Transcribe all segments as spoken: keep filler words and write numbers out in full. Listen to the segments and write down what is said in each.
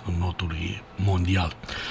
notului mondial.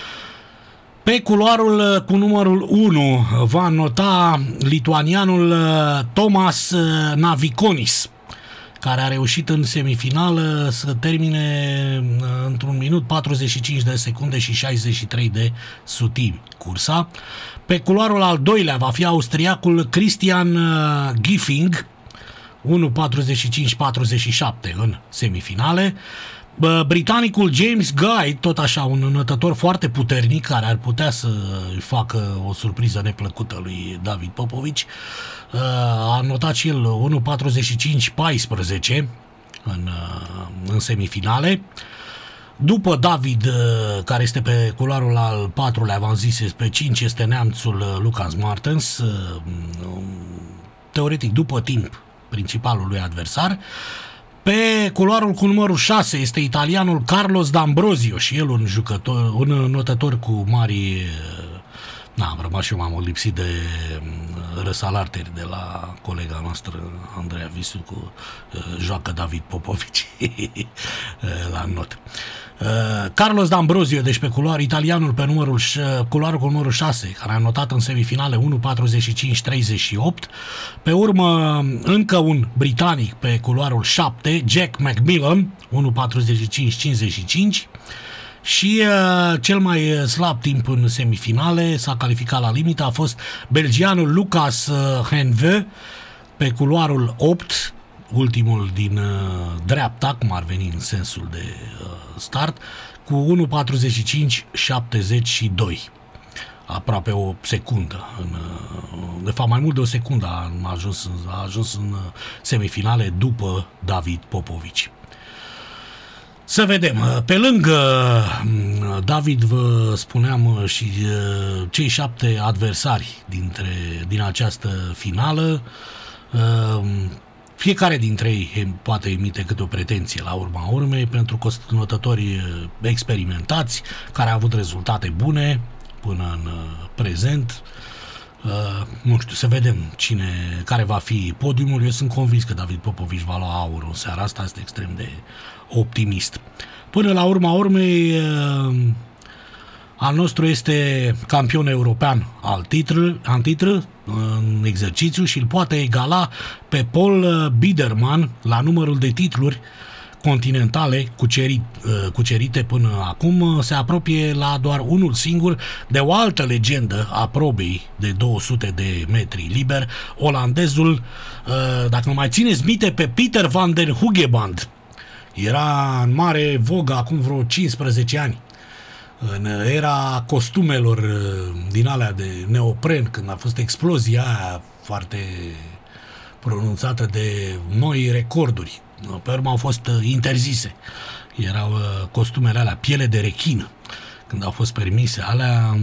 Pe culoarul cu numărul unu va nota lituanianul Tomas Navikonis, care a reușit în semifinală să termine într-un minut patruzeci și cinci de secunde și șaizeci și trei de sutimi cursa. Pe culoarul al doilea va fi austriacul Christian Giffing, unu patruzeci și cinci patruzeci și șapte în semifinale. Britanicul James Guy, tot așa un înotător foarte puternic, care ar putea să facă o surpriză neplăcută lui David Popovici, a notat și el unu patruzeci și cinci paisprezece în, în semifinale. După David, care este pe culoarul al patrulea, v-am zis, pe cinci este neamțul Lucas Martens, teoretic după timp principalul lui adversar. Pe culoarul cu numărul șase este italianul Carlos D'Ambrosio, și el un jucător, un notător cu mari... Na, am rămas și eu, m-am lipsit de răsalarteri de la colega noastră Andreea Visu, cu joacă David Popovici la not. Carlos D'Ambrosio, deci pe culoare, italianul pe numărul, culoarul cu numărul șase, care a notat în semifinale unu patruzeci și cinci treizeci și opt. Pe urmă, încă un britanic pe culoarul șapte, Jack McMillan, unu patruzeci și cinci cincizeci și cinci. Și uh, cel mai slab timp în semifinale, s-a calificat la limită, a fost belgianul Lucas uh, Henve pe culoarul opt, ultimul din uh, dreapta, cum ar veni în sensul de uh, start, cu unu patruzeci și cinci șaptezeci și doi. Aproape o secundă. În, uh, de fapt, mai mult de o secundă a ajuns, a ajuns în uh, semifinale după David Popovici. Să vedem. Pe lângă David, vă spuneam, și cei șapte adversari dintre, din această finală, fiecare dintre ei poate emite câte o pretenție la urma urmei, pentru notători experimentați, care au avut rezultate bune până în prezent. Uh, nu știu, să vedem cine, care va fi podiumul. Eu sunt convins că David Popovici va lua aurul în seara asta, este extrem de optimist. Până la urma urmei, uh, al nostru este campion european al titl, al titl în exercițiu și îl poate egala pe Paul Biederman la numărul de titluri continentale cucerit, cucerite până acum. Se apropie la doar unul singur de o altă legendă a probei de două sute de metri liber, olandezul, dacă mai țineți minte, pe Peter van der Hoogeband. Era în mare vogă acum vreo cincisprezece ani, în era costumelor din alea de neopren, când a fost explozia aia foarte pronunțată de noi recorduri. Pe urmă au fost interzise. Erau costumele alea, piele de rechin. Când au fost permise, alea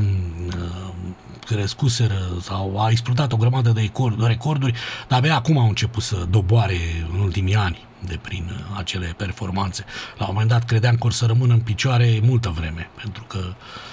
crescuseră sau a explodat o grămadă de recorduri, dar abia acum au început să doboare în ultimii ani de prin acele performanțe. La un moment dat credeam că or să rămână în picioare multă vreme, pentru că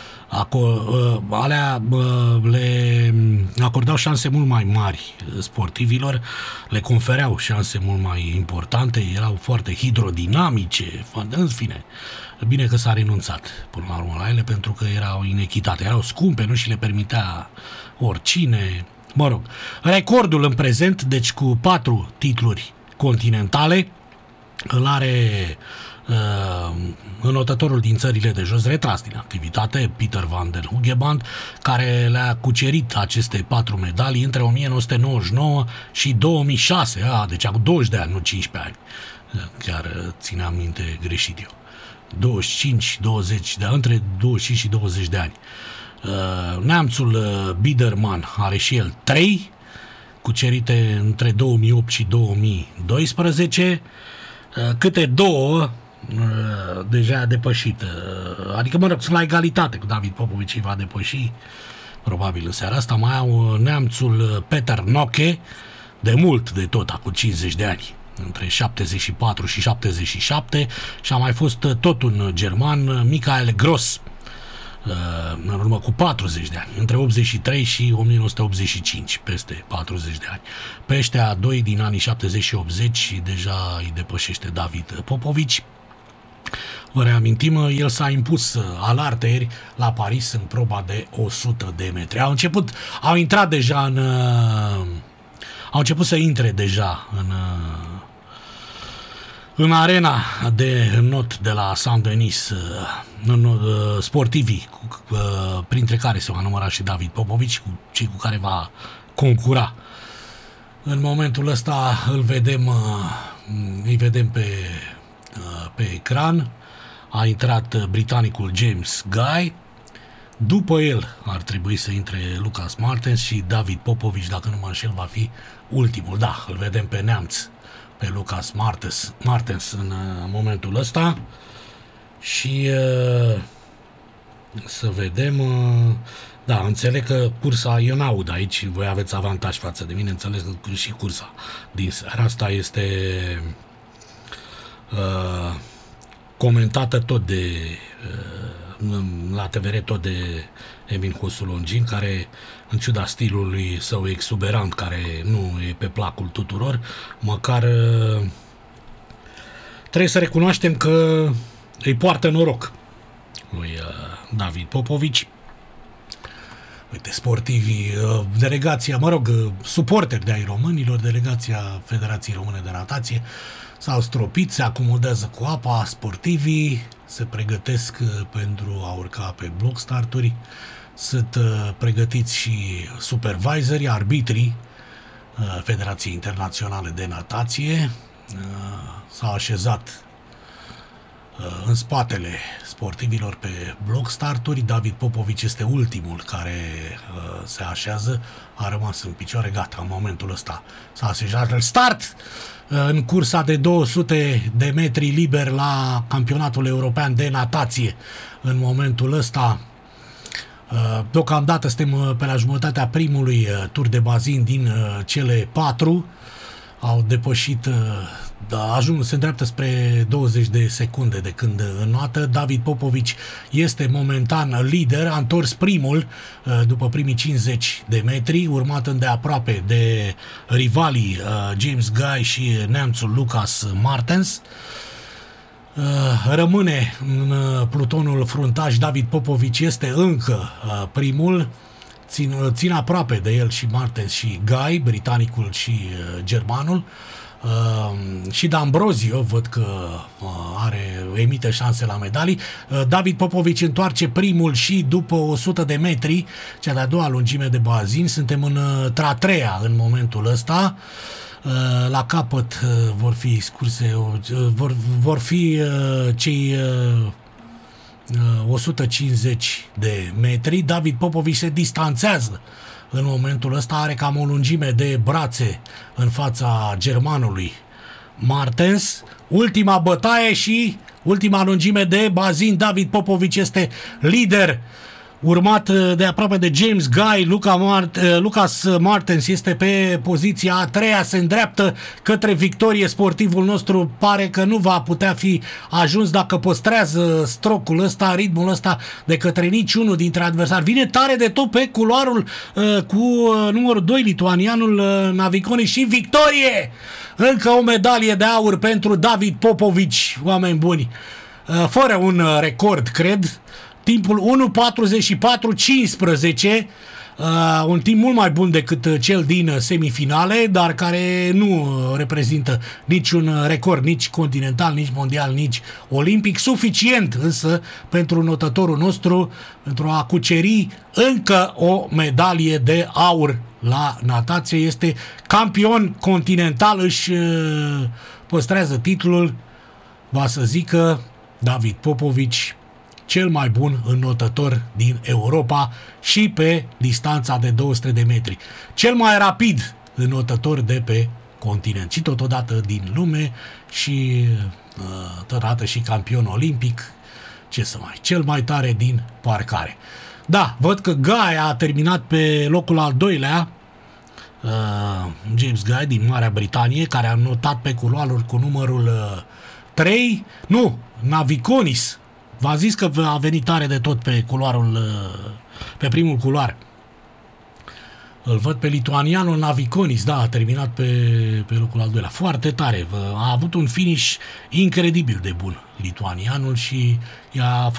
Aco, alea le acordau șanse mult mai mari sportivilor, le confereau șanse mult mai importante, erau foarte hidrodinamice, în fine. Bine că s-a renunțat până la urmă la ele, pentru că erau inechitate, erau scumpe, nu și le permitea oricine. Mă rog, recordul în prezent, deci cu patru titluri continentale, îl are uh, înotătorul din țările de jos retras din activitate, Peter van der Hoogeband, care le-a cucerit aceste patru medalii între o mie nouă sute nouăzeci și nouă și două mii șase, a, deci acum douăzeci de ani, nu cincisprezece ani, chiar țineam minte greșit eu, douăzeci și cinci douăzeci de ani, între douăzeci și cinci și douăzeci de ani. Uh, neamțul uh, Biederman are și el trei, cucerite între două mii opt și două mii doisprezece, câte două deja depășit, adică mă rog, sunt la egalitate cu David Popovici, va depăși probabil în seara asta. Mai au neamțul Peter Noche, de mult de tot, acum cincizeci de ani, între șaptezeci și patru și șaptezeci și șapte, și a mai fost tot un german, Michael Gross, în urmă cu patruzeci de ani, între optzeci și trei și o mie nouă sute optzeci și cinci, peste patruzeci de ani. Pe ăștia doi din anii șaptezeci și optzeci și deja îi depășește David Popovici. Vă reamintim, el s-a impus alaltăieri la Paris în proba de o sută de metri. Au început, au intrat deja în... Au început să intre deja în... În arena de not de la Saint-Denis, sportivii, printre care se va număra și David Popovici, cei cu care va concura. În momentul ăsta îl vedem, îi vedem pe, pe ecran. A intrat britanicul James Guy. După el ar trebui să intre Lucas Martens și David Popovici, dacă nu mă înșel, va fi ultimul. Da, îl vedem pe neamț, pe Lucas Martens, Martens în momentul ăsta. Și uh, să vedem... Uh, da, înțeleg că cursa, eu n-aud aici, voi aveți avantaj față de mine, înțeleg că și cursa din seara asta este uh, comentată tot de... Uh, la T V R tot de Emin Husu Longin, care, în ciuda stilului său exuberant, care nu e pe placul tuturor, măcar trebuie să recunoaștem că îi poartă noroc lui David Popovici. Uite, sportivii, delegația, mă rog, suporteri de ai românilor, delegația Federației Române de Natație, s-au stropit, se acomodează cu apa, sportivii se pregătesc pentru a urca pe bloc starturi, sunt pregătiți și supervisorii, arbitrii Federației Internaționale de Natație, s-au așezat în spatele sportivilor pe bloc starturi. David Popovici este ultimul care uh, se așează, a rămas în picioare, gata, în momentul ăsta s-a așezat el. Start uh, în cursa de două sute de metri liber la campionatul european de natație. În momentul ăsta uh, deocamdată suntem pe la jumătatea primului uh, tur de bazin din uh, cele patru. Au depășit, da, ajung, se îndreaptă spre douăzeci de secunde de când înnoată. David Popovici este momentan lider, a întors primul după primii cincizeci de metri, urmat îndeaproape de rivalii James Guy și neamțul Lucas Martens. Rămâne în plutonul fruntaș, David Popovici este încă primul. Țin, țin aproape de el și Martens și Guy, britanicul și uh, germanul. Uh, și D'Ambrosio văd că uh, are, emite șanse la medalii. Uh, David Popovici întoarce primul și după o sută de metri, cea de-a doua lungime de bazin. Suntem în uh, a treia în momentul ăsta. Uh, la capăt uh, vor fi scurse, uh, vor, vor fi uh, cei... Uh, o sută cincizeci de metri. David Popovici se distanțează în momentul ăsta, are cam o lungime de brațe în fața germanului Martens. Ultima bătaie și ultima lungime de bazin. David Popovici este lider, urmat de aproape de James Guy. Luca Mart- Lucas Martens este pe poziția a treia, se îndreaptă către victorie. Sportivul nostru pare că nu va putea fi ajuns dacă păstrează strocul ăsta, ritmul ăsta, de către niciunul dintre adversari. Vine tare de tot pe culoarul uh, cu uh, numărul doi, lituanianul uh, Navikoni, și victorie! Încă o medalie de aur pentru David Popovici, oameni buni. Uh, fără un uh, record, cred. Timpul unu patruzeci și patru cincisprezece, uh, un timp mult mai bun decât cel din semifinale, dar care nu reprezintă niciun record, nici continental, nici mondial, nici olimpic, suficient însă pentru notătorul nostru pentru a cuceri încă o medalie de aur la natație. Este campion continental, își uh, păstrează titlul, va să zică David Popovici, cel mai bun înnotător din Europa și pe distanța de două sute de metri. Cel mai rapid înnotător de pe continent și totodată din lume și uh, totodată și campion olimpic. Ce să mai, cel mai tare din parcare. Da, văd că Guy a terminat pe locul al doilea, uh, James Guy din Marea Britanie, care a notat pe culoarul cu numărul uh, trei. Nu, Navikonis. V-a zis că a venit tare de tot pe culoarul, pe primul culoar. Îl văd pe lituanianul Naviconis, da, a terminat pe, pe locul al doilea. Foarte tare. A avut un finish incredibil de bun lituanianul și i-a